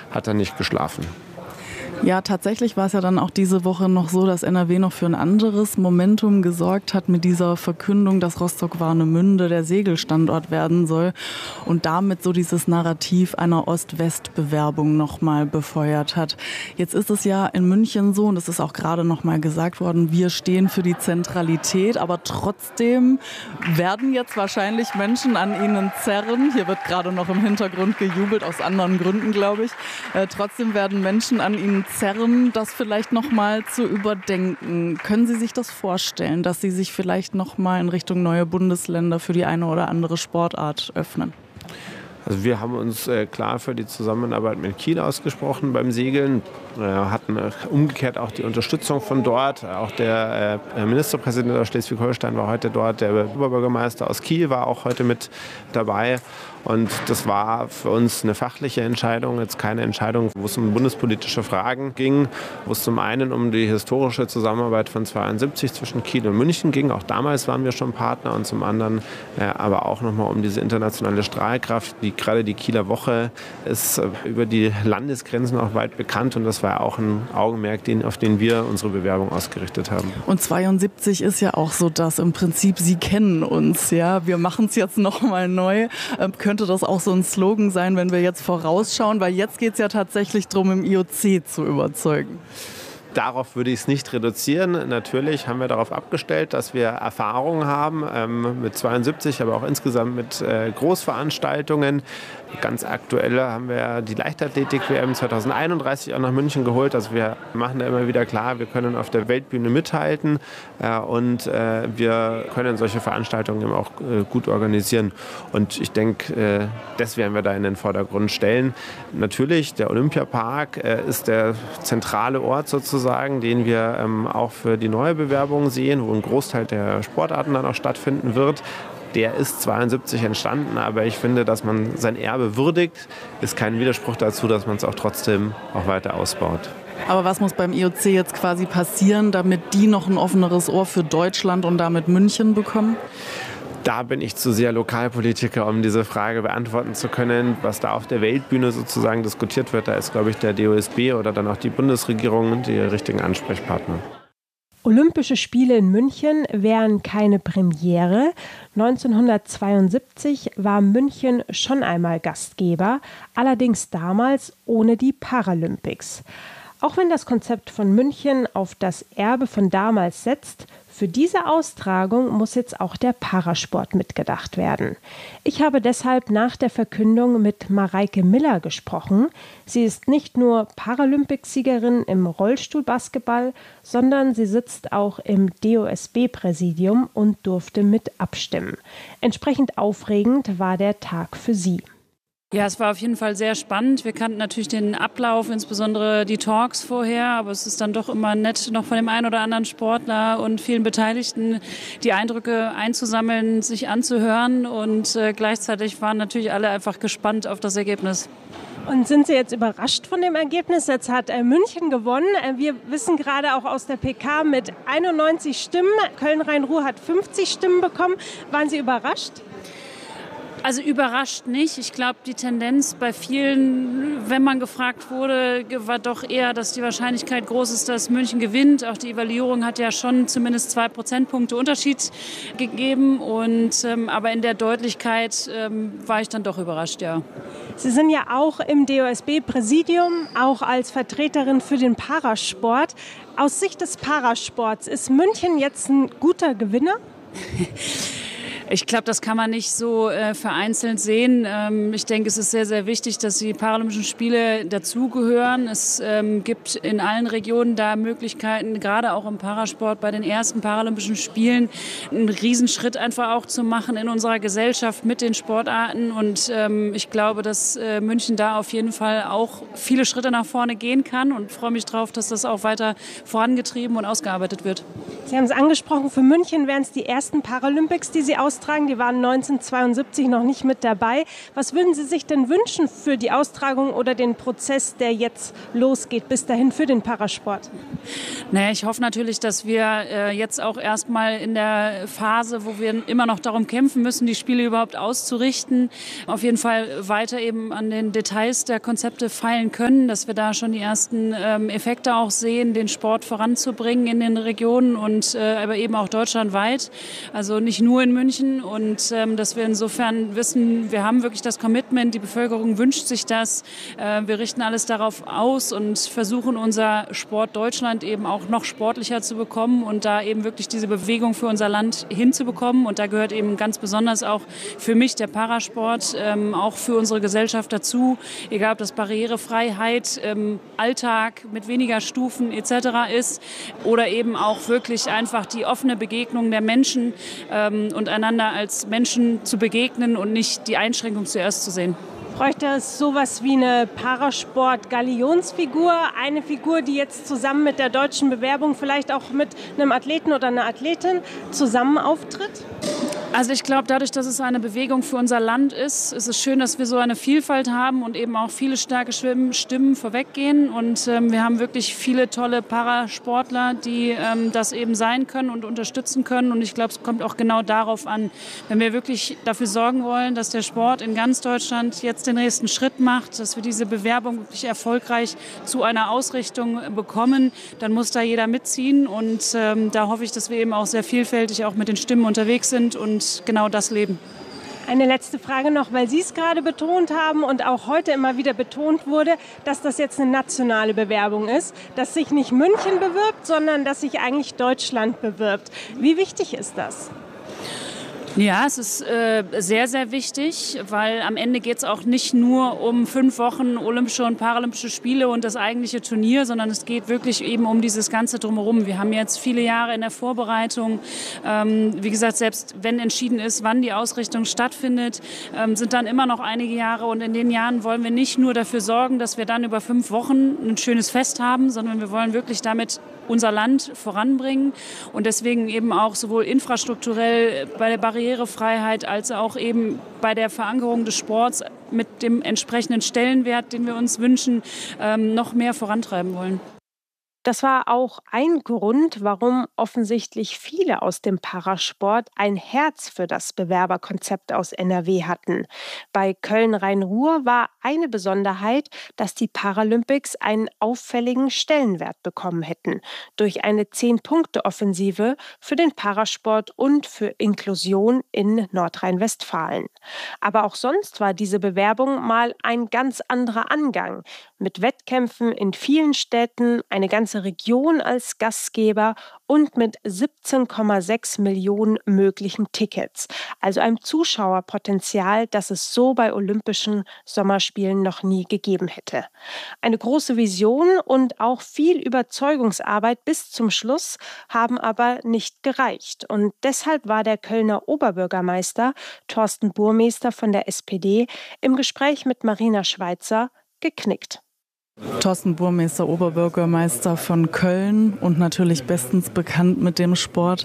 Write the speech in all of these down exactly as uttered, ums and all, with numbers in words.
hat er nicht geschlafen. Ja, tatsächlich war es ja dann auch diese Woche noch so, dass N R W noch für ein anderes Momentum gesorgt hat mit dieser Verkündung, dass Rostock-Warnemünde der Segelstandort werden soll und damit so dieses Narrativ einer Ost-West-Bewerbung nochmal befeuert hat. Jetzt ist es ja in München so, und es ist auch gerade nochmal gesagt worden, wir stehen für die Zentralität, aber trotzdem werden jetzt wahrscheinlich Menschen an ihnen zerren. Hier wird gerade noch im Hintergrund gejubelt, aus anderen Gründen, glaube ich. Äh, trotzdem werden Menschen an ihnen zerren, das vielleicht noch mal zu überdenken. Können Sie sich das vorstellen, dass Sie sich vielleicht noch mal in Richtung neue Bundesländer für die eine oder andere Sportart öffnen? Also wir haben uns äh, klar für die Zusammenarbeit mit Kiel ausgesprochen beim Segeln. Wir äh, hatten äh, umgekehrt auch die Unterstützung von dort. Auch der äh, Ministerpräsident aus Schleswig-Holstein war heute dort. Der Oberbürgermeister aus Kiel war auch heute mit dabei. Und das war für uns eine fachliche Entscheidung, jetzt keine Entscheidung, wo es um bundespolitische Fragen ging, wo es zum einen um die historische Zusammenarbeit von zweiundsiebzig zwischen Kiel und München ging. Auch damals waren wir schon Partner, und zum anderen äh, aber auch nochmal um diese internationale Strahlkraft. Die, gerade die Kieler Woche ist äh, über die Landesgrenzen auch weit bekannt, und das war auch ein Augenmerk, den, auf den wir unsere Bewerbung ausgerichtet haben. Und zweiundsiebzig ist ja auch so, dass im Prinzip Sie kennen uns. Ja, wir machen es jetzt nochmal neu. Ähm, Könnte das auch so ein Slogan sein, wenn wir jetzt vorausschauen? Weil jetzt geht es ja tatsächlich darum, im I O C zu überzeugen. Darauf würde ich es nicht reduzieren. Natürlich haben wir darauf abgestellt, dass wir Erfahrungen haben ähm, mit zweiundsiebzig, aber auch insgesamt mit äh, Großveranstaltungen. Ganz aktuell haben wir die Leichtathletik-W M zweitausendeinunddreißig auch nach München geholt. Also wir machen da immer wieder klar, wir können auf der Weltbühne mithalten äh, und äh, wir können solche Veranstaltungen eben auch äh, gut organisieren. Und ich denke, äh, das werden wir da in den Vordergrund stellen. Natürlich, der Olympiapark äh, ist der zentrale Ort sozusagen, den wir ähm, auch für die neue Bewerbung sehen, wo ein Großteil der Sportarten dann auch stattfinden wird. Der ist zweiundsiebzig entstanden, aber ich finde, dass man sein Erbe würdigt, ist kein Widerspruch dazu, dass man es auch trotzdem auch weiter ausbaut. Aber was muss beim I O C jetzt quasi passieren, damit die noch ein offeneres Ohr für Deutschland und damit München bekommen? Da bin ich zu sehr Lokalpolitiker, um diese Frage beantworten zu können. Was da auf der Weltbühne sozusagen diskutiert wird, da ist, glaube ich, der D O S B oder dann auch die Bundesregierung die richtigen Ansprechpartner. Olympische Spiele in München wären keine Premiere. neunzehnhundertzweiundsiebzig war München schon einmal Gastgeber, allerdings damals ohne die Paralympics. Auch wenn das Konzept von München auf das Erbe von damals setzt, für diese Austragung muss jetzt auch der Parasport mitgedacht werden. Ich habe deshalb nach der Verkündung mit Mareike Miller gesprochen. Sie ist nicht nur Paralympicsiegerin im Rollstuhlbasketball, sondern sie sitzt auch im D O S B-Präsidium und durfte mit abstimmen. Entsprechend aufregend war der Tag für sie. Ja, es war auf jeden Fall sehr spannend. Wir kannten natürlich den Ablauf, insbesondere die Talks vorher, aber es ist dann doch immer nett, noch von dem einen oder anderen Sportler und vielen Beteiligten die Eindrücke einzusammeln, sich anzuhören, und äh, gleichzeitig waren natürlich alle einfach gespannt auf das Ergebnis. Und sind Sie jetzt überrascht von dem Ergebnis? Jetzt hat äh, München gewonnen. Äh, wir wissen gerade auch aus der P K mit einundneunzig Stimmen. Köln-Rhein-Ruhr hat fünfzig Stimmen bekommen. Waren Sie überrascht? Also überrascht nicht. Ich glaube, die Tendenz bei vielen, wenn man gefragt wurde, war doch eher, dass die Wahrscheinlichkeit groß ist, dass München gewinnt. Auch die Evaluierung hat ja schon zumindest zwei Prozentpunkte Unterschied gegeben. Und, ähm, aber in der Deutlichkeit ähm, war ich dann doch überrascht, ja. Sie sind ja auch im D O S B-Präsidium, auch als Vertreterin für den Parasport. Aus Sicht des Parasports, ist München jetzt ein guter Gewinner? Ich glaube, das kann man nicht so äh, vereinzelt sehen. Ähm, ich denke, es ist sehr, sehr wichtig, dass die Paralympischen Spiele dazugehören. Es ähm, gibt in allen Regionen da Möglichkeiten, gerade auch im Parasport bei den ersten Paralympischen Spielen, einen Riesenschritt einfach auch zu machen in unserer Gesellschaft mit den Sportarten. Und ähm, ich glaube, dass äh, München da auf jeden Fall auch viele Schritte nach vorne gehen kann, und freue mich drauf, dass das auch weiter vorangetrieben und ausgearbeitet wird. Sie haben es angesprochen, für München wären es die ersten Paralympics, die Sie aus austragen. Die waren neunzehnhundertzweiundsiebzig noch nicht mit dabei. Was würden Sie sich denn wünschen für die Austragung oder den Prozess, der jetzt losgeht, bis dahin für den Parasport? Naja, ich hoffe natürlich, dass wir äh, jetzt auch erstmal in der Phase, wo wir immer noch darum kämpfen müssen, die Spiele überhaupt auszurichten, auf jeden Fall weiter eben an den Details der Konzepte feilen können, dass wir da schon die ersten ähm, Effekte auch sehen, den Sport voranzubringen in den Regionen und äh, aber eben auch deutschlandweit, also nicht nur in München, und ähm, dass wir insofern wissen, wir haben wirklich das Commitment, die Bevölkerung wünscht sich das, äh, wir richten alles darauf aus und versuchen unser Sport Deutschland eben auch noch sportlicher zu bekommen und da eben wirklich diese Bewegung für unser Land hinzubekommen, und da gehört eben ganz besonders auch für mich der Parasport, ähm, auch für unsere Gesellschaft dazu, egal ob das Barrierefreiheit, ähm, Alltag mit weniger Stufen et cetera ist oder eben auch wirklich einfach die offene Begegnung der Menschen ähm, und einander als Menschen zu begegnen und nicht die Einschränkung zuerst zu sehen. Bräuchte es sowas wie eine Parasport-Galionsfigur, eine Figur, die jetzt zusammen mit der deutschen Bewerbung vielleicht auch mit einem Athleten oder einer Athletin zusammen auftritt? Also ich glaube, dadurch, dass es eine Bewegung für unser Land ist, ist es schön, dass wir so eine Vielfalt haben und eben auch viele starke Stimmen vorweggehen. Und ähm, wir haben wirklich viele tolle Parasportler, die ähm, das eben sein können und unterstützen können. Und ich glaube, es kommt auch genau darauf an, wenn wir wirklich dafür sorgen wollen, dass der Sport in ganz Deutschland jetzt den nächsten Schritt macht, dass wir diese Bewerbung wirklich erfolgreich zu einer Ausrichtung bekommen, dann muss da jeder mitziehen. Und ähm, da hoffe ich, dass wir eben auch sehr vielfältig auch mit den Stimmen unterwegs sind und genau das leben. Eine letzte Frage noch, weil Sie es gerade betont haben und auch heute immer wieder betont wurde, dass das jetzt eine nationale Bewerbung ist, dass sich nicht München bewirbt, sondern dass sich eigentlich Deutschland bewirbt. Wie wichtig ist das? Ja, es ist äh, sehr, sehr wichtig, weil am Ende geht es auch nicht nur um fünf Wochen Olympische und Paralympische Spiele und das eigentliche Turnier, sondern es geht wirklich eben um dieses Ganze Drumherum. Wir haben jetzt viele Jahre in der Vorbereitung. Ähm, wie gesagt, selbst wenn entschieden ist, wann die Ausrichtung stattfindet, ähm, sind dann immer noch einige Jahre. Und in den Jahren wollen wir nicht nur dafür sorgen, dass wir dann über fünf Wochen ein schönes Fest haben, sondern wir wollen wirklich damit unser Land voranbringen und deswegen eben auch sowohl infrastrukturell bei der Barrierefreiheit als auch eben bei der Verankerung des Sports mit dem entsprechenden Stellenwert, den wir uns wünschen, ähm, noch mehr vorantreiben wollen. Das war auch ein Grund, warum offensichtlich viele aus dem Parasport ein Herz für das Bewerberkonzept aus N R W hatten. Bei Köln-Rhein-Ruhr war eine Besonderheit, dass die Paralympics einen auffälligen Stellenwert bekommen hätten durch eine Zehn-Punkte-Offensive für den Parasport und für Inklusion in Nordrhein-Westfalen. Aber auch sonst war diese Bewerbung mal ein ganz anderer Angang, mit Wettkämpfen in vielen Städten, eine ganze Region als Gastgeber und mit siebzehn Komma sechs Millionen möglichen Tickets. Also einem Zuschauerpotenzial, das es so bei Olympischen Sommerspielen noch nie gegeben hätte. Eine große Vision und auch viel Überzeugungsarbeit bis zum Schluss haben aber nicht gereicht. Und deshalb war der Kölner Oberbürgermeister Thorsten Burmester von der S P D im Gespräch mit Marina Schweizer geknickt. Thorsten Burmester, Oberbürgermeister von Köln und natürlich bestens bekannt mit dem Sport.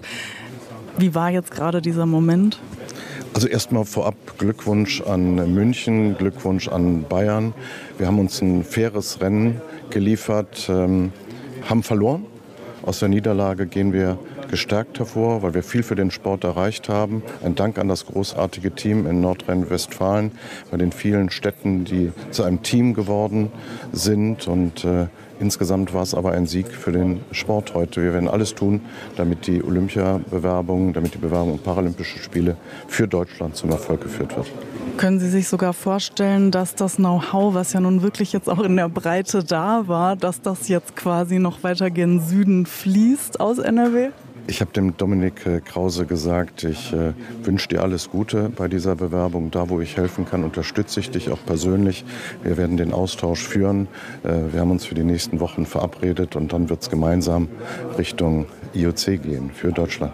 Wie war jetzt gerade dieser Moment? Also erstmal vorab Glückwunsch an München, Glückwunsch an Bayern. Wir haben uns ein faires Rennen geliefert, ähm, haben verloren. Aus der Niederlage gehen wir gestärkt hervor, weil wir viel für den Sport erreicht haben. Ein Dank an das großartige Team in Nordrhein-Westfalen, bei den vielen Städten, die zu einem Team geworden sind. Und äh, insgesamt war es aber ein Sieg für den Sport heute. Wir werden alles tun, damit die Olympiabewerbung, damit die Bewerbung um Paralympische Spiele für Deutschland zum Erfolg geführt wird. Können Sie sich sogar vorstellen, dass das Know-how, was ja nun wirklich jetzt auch in der Breite da war, dass das jetzt quasi noch weiter gen Süden fließt aus N R W? Ich habe dem Dominik Krause gesagt, ich äh, wünsche dir alles Gute bei dieser Bewerbung. Da, wo ich helfen kann, unterstütze ich dich auch persönlich. Wir werden den Austausch führen. Äh, wir haben uns für die nächsten Wochen verabredet und dann wird es gemeinsam Richtung I O C gehen für Deutschland.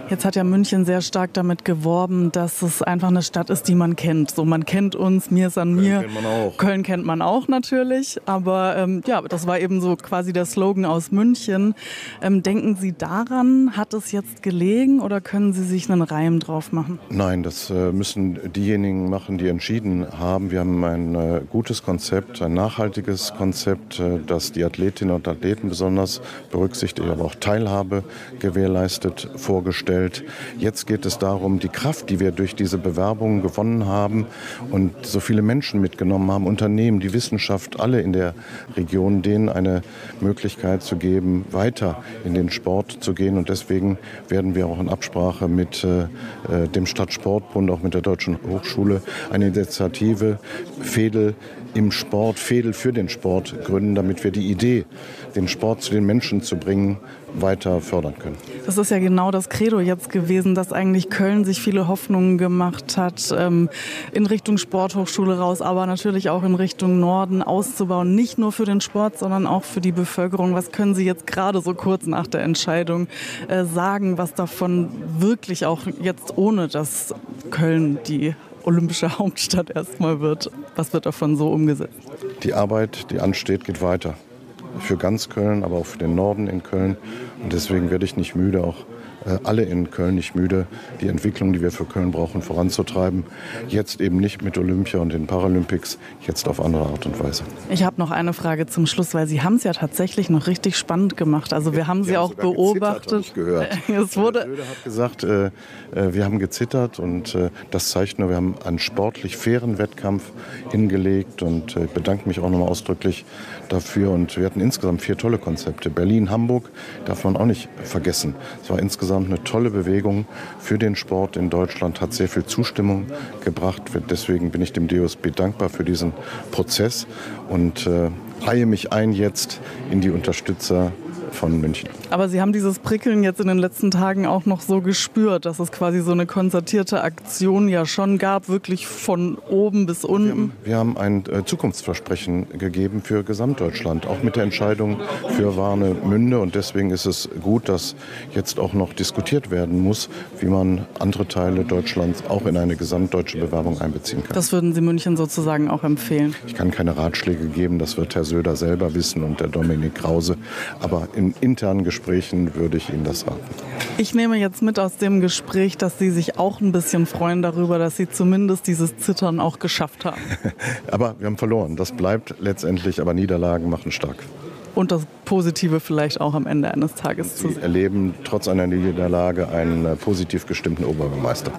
Jetzt hat ja München sehr stark damit geworben, dass es einfach eine Stadt ist, die man kennt. So, man kennt uns, mir ist an mir. Köln kennt man auch. Köln kennt man auch natürlich. Aber ähm, ja, das war eben so quasi der Slogan aus München. Ähm, denken Sie daran, hat es jetzt gelegen oder können Sie sich einen Reim drauf machen? Nein, das äh, müssen diejenigen machen, die entschieden haben. Wir haben ein äh, gutes Konzept, ein nachhaltiges Konzept, äh, das die Athletinnen und Athleten besonders berücksichtigt, aber auch Teilhabe gewährleistet, vorgestellt. Jetzt geht es darum, die Kraft, die wir durch diese Bewerbungen gewonnen haben und so viele Menschen mitgenommen haben, Unternehmen, die Wissenschaft, alle in der Region, denen eine Möglichkeit zu geben, weiter in den Sport zu gehen. Und deswegen werden wir auch in Absprache mit äh, dem Stadtsportbund, auch mit der Deutschen Hochschule, eine Initiative Fedel im Sport, Fedel für den Sport gründen, damit wir die Idee, den Sport zu den Menschen zu bringen, weiter fördern können. Das ist ja genau das Credo jetzt gewesen, dass eigentlich Köln sich viele Hoffnungen gemacht hat, ähm, in Richtung Sporthochschule raus, aber natürlich auch in Richtung Norden auszubauen. Nicht nur für den Sport, sondern auch für die Bevölkerung. Was können Sie jetzt gerade so kurz nach der Entscheidung äh, sagen, was davon wirklich auch jetzt ohne, dass Köln die olympische Hauptstadt erstmal wird, was wird davon so umgesetzt? Die Arbeit, die ansteht, geht weiter. Für ganz Köln, aber auch für den Norden in Köln. Und deswegen werde ich nicht müde, auch äh, alle in Köln nicht müde, die Entwicklung, die wir für Köln brauchen, voranzutreiben. Jetzt eben nicht mit Olympia und den Paralympics, jetzt auf andere Art und Weise. Ich habe noch eine Frage zum Schluss, weil Sie haben es ja tatsächlich noch richtig spannend gemacht. Also wir haben Sie wir auch haben beobachtet. Ich gehört. Es wurde Der Söder hat gesagt, äh, äh, wir haben gezittert und äh, das zeigt nur, wir haben einen sportlich fairen Wettkampf hingelegt und ich äh, bedanke mich auch nochmal ausdrücklich dafür. Und wir hatten insgesamt vier tolle Konzepte. Berlin, Hamburg darf man auch nicht vergessen. Es war insgesamt eine tolle Bewegung für den Sport in Deutschland, hat sehr viel Zustimmung gebracht. Deswegen bin ich dem D O S B dankbar für diesen Prozess und äh, reihe mich ein jetzt in die Unterstützer von München. Aber Sie haben dieses Prickeln jetzt in den letzten Tagen auch noch so gespürt, dass es quasi so eine konzertierte Aktion ja schon gab, wirklich von oben bis unten. Wir haben, wir haben ein äh, Zukunftsversprechen gegeben für Gesamtdeutschland, auch mit der Entscheidung für Warnemünde. Und deswegen ist es gut, dass jetzt auch noch diskutiert werden muss, wie man andere Teile Deutschlands auch in eine gesamtdeutsche Bewerbung einbeziehen kann. Das würden Sie München sozusagen auch empfehlen? Ich kann keine Ratschläge geben, das wird Herr Söder selber wissen und der Dominik Krause. Aber in internen Gesprächen würde ich Ihnen das raten. Ich nehme jetzt mit aus dem Gespräch, dass Sie sich auch ein bisschen freuen darüber, dass Sie zumindest dieses Zittern auch geschafft haben. Aber wir haben verloren. Das bleibt letztendlich, aber Niederlagen machen stark. Und das Positive vielleicht auch am Ende eines Tages zu sehen. Sie erleben trotz einer Niederlage einen positiv gestimmten Oberbürgermeister.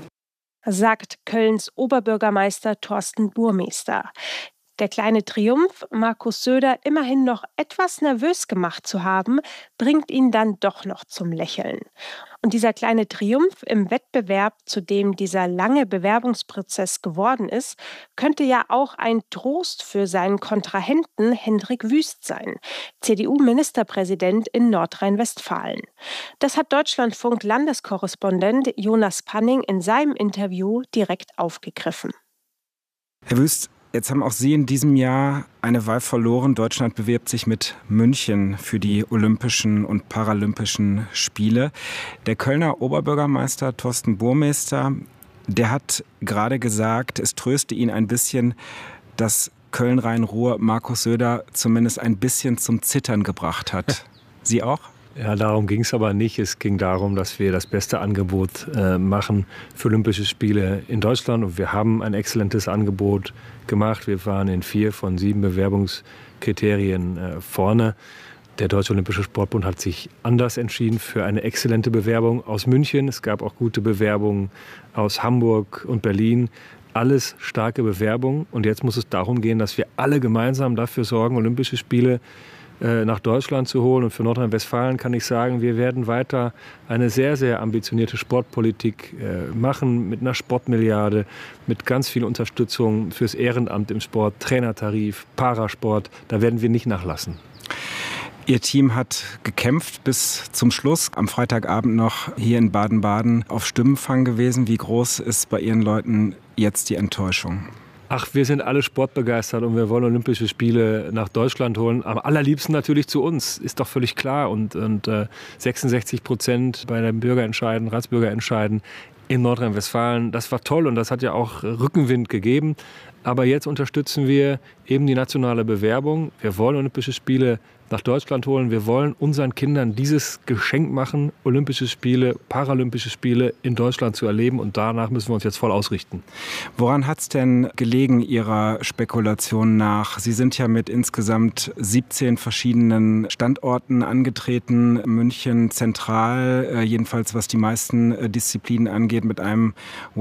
Sagt Kölns Oberbürgermeister Thorsten Burmester. Der kleine Triumph, Markus Söder immerhin noch etwas nervös gemacht zu haben, bringt ihn dann doch noch zum Lächeln. Und dieser kleine Triumph im Wettbewerb, zu dem dieser lange Bewerbungsprozess geworden ist, könnte ja auch ein Trost für seinen Kontrahenten Hendrik Wüst sein, C D U-Ministerpräsident in Nordrhein-Westfalen. Das hat Deutschlandfunk-Landeskorrespondent Jonas Panning in seinem Interview direkt aufgegriffen. Herr Wüst, jetzt haben auch Sie in diesem Jahr eine Wahl verloren. Deutschland bewirbt sich mit München für die Olympischen und Paralympischen Spiele. Der Kölner Oberbürgermeister Thorsten Burmester, der hat gerade gesagt, es tröste ihn ein bisschen, dass Köln-Rhein-Ruhr Markus Söder zumindest ein bisschen zum Zittern gebracht hat. Sie auch? Ja, darum ging es aber nicht. Es ging darum, dass wir das beste Angebot äh, machen für Olympische Spiele in Deutschland. Und wir haben ein exzellentes Angebot gemacht. Wir waren in vier von sieben Bewerbungskriterien äh, vorne. Der Deutsche Olympische Sportbund hat sich anders entschieden für eine exzellente Bewerbung aus München. Es gab auch gute Bewerbungen aus Hamburg und Berlin. Alles starke Bewerbungen. Und jetzt muss es darum gehen, dass wir alle gemeinsam dafür sorgen, Olympische Spiele nach Deutschland zu holen. Und für Nordrhein-Westfalen kann ich sagen, wir werden weiter eine sehr, sehr ambitionierte Sportpolitik machen mit einer Sportmilliarde, mit ganz viel Unterstützung fürs Ehrenamt im Sport, Trainertarif, Parasport. Da werden wir nicht nachlassen. Ihr Team hat gekämpft bis zum Schluss. Am Freitagabend noch hier in Baden-Baden auf Stimmenfang gewesen. Wie groß ist bei Ihren Leuten jetzt die Enttäuschung? Ach, wir sind alle sportbegeistert und wir wollen Olympische Spiele nach Deutschland holen. Am allerliebsten natürlich zu uns, ist doch völlig klar. Und, und äh, sechsundsechzig Prozent bei den Bürgerentscheiden, Ratsbürgerentscheiden in Nordrhein-Westfalen, das war toll und das hat ja auch Rückenwind gegeben. Aber jetzt unterstützen wir eben die nationale Bewerbung. Wir wollen Olympische Spiele nach Deutschland holen. Wir wollen unseren Kindern dieses Geschenk machen, Olympische Spiele, Paralympische Spiele in Deutschland zu erleben. Und danach müssen wir uns jetzt voll ausrichten. Woran hat es denn gelegen, Ihrer Spekulation nach? Sie sind ja mit insgesamt siebzehn verschiedenen Standorten angetreten. München zentral, jedenfalls was die meisten Disziplinen angeht, mit einem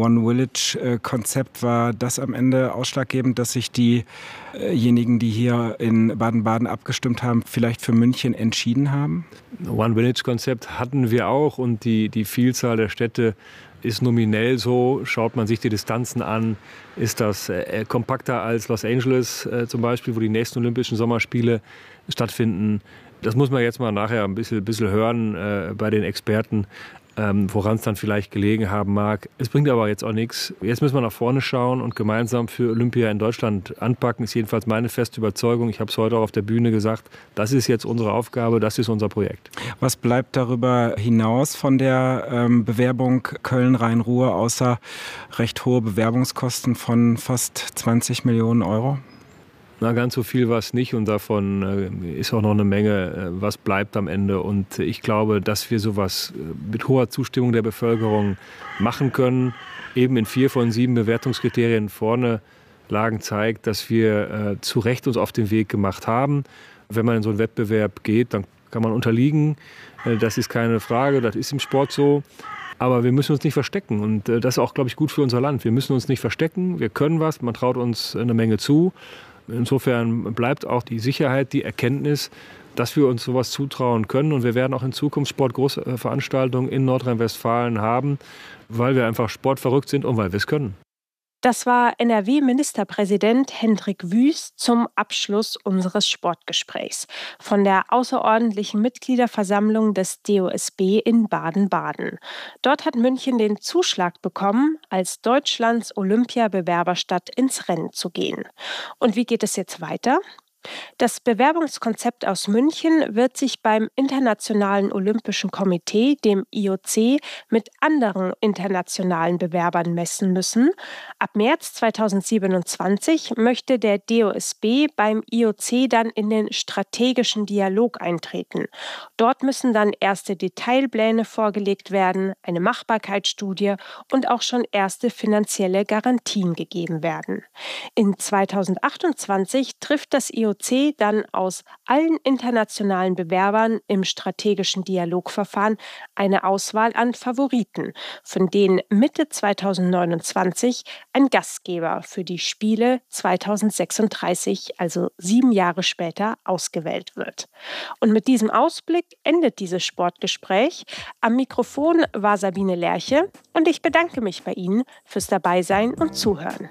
One-Village-Konzept. War das am Ende ausschlaggebend, dass sich diejenigen, die hier in Baden-Baden abgestimmt haben, vielleicht für München entschieden haben? One-Village-Konzept hatten wir auch und die, die Vielzahl der Städte ist nominell so. Schaut man sich die Distanzen an, ist das äh, kompakter als Los Angeles äh, zum Beispiel, wo die nächsten Olympischen Sommerspiele stattfinden. Das muss man jetzt mal nachher ein bisschen, bisschen hören äh, bei den Experten, ähm, woran es dann vielleicht gelegen haben mag. Es bringt aber jetzt auch nichts. Jetzt müssen wir nach vorne schauen und gemeinsam für Olympia in Deutschland anpacken. Ist jedenfalls meine feste Überzeugung. Ich habe es heute auch auf der Bühne gesagt. Das ist jetzt unsere Aufgabe, das ist unser Projekt. Was bleibt darüber hinaus von der ähm, Bewerbung Köln-Rhein-Ruhr, außer recht hohe Bewerbungskosten von fast zwanzig Millionen Euro? Na, ganz so viel war es nicht und davon äh, ist auch noch eine Menge, äh, was bleibt am Ende. Und ich glaube, dass wir sowas äh, mit hoher Zustimmung der Bevölkerung machen können, eben in vier von sieben Bewertungskriterien vorne lagen, zeigt, dass wir äh, zu Recht uns auf den Weg gemacht haben. Wenn man in so einen Wettbewerb geht, dann kann man unterliegen. Äh, das ist keine Frage, das ist im Sport so. Aber wir müssen uns nicht verstecken und äh, das ist auch, glaube ich, gut für unser Land. Wir müssen uns nicht verstecken, wir können was, man traut uns eine Menge zu. Insofern bleibt auch die Sicherheit, die Erkenntnis, dass wir uns sowas zutrauen können. Und wir werden auch in Zukunft Sportgroßveranstaltungen in Nordrhein-Westfalen haben, weil wir einfach sportverrückt sind und weil wir es können. Das war N R W-Ministerpräsident Hendrik Wüst zum Abschluss unseres Sportgesprächs von der außerordentlichen Mitgliederversammlung des D O S B in Baden-Baden. Dort hat München den Zuschlag bekommen, als Deutschlands Olympiabewerberstadt ins Rennen zu gehen. Und wie geht es jetzt weiter? Das Bewerbungskonzept aus München wird sich beim Internationalen Olympischen Komitee, dem I O C, mit anderen internationalen Bewerbern messen müssen. Ab März zweitausendsiebenundzwanzig möchte der D O S B beim I O C dann in den strategischen Dialog eintreten. Dort müssen dann erste Detailpläne vorgelegt werden, eine Machbarkeitsstudie und auch schon erste finanzielle Garantien gegeben werden. In zweitausendachtundzwanzig trifft das I O C dann aus allen internationalen Bewerbern im strategischen Dialogverfahren eine Auswahl an Favoriten, von denen Mitte zweitausendneunundzwanzig ein Gastgeber für die Spiele zweitausendsechsunddreißig, also sieben Jahre später, ausgewählt wird. Und mit diesem Ausblick endet dieses Sportgespräch. Am Mikrofon war Sabine Lerche und ich bedanke mich bei Ihnen fürs Dabeisein und Zuhören.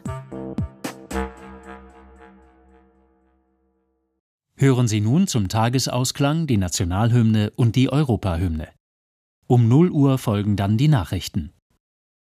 Hören Sie nun zum Tagesausklang die Nationalhymne und die Europahymne. Um null Uhr folgen dann die Nachrichten.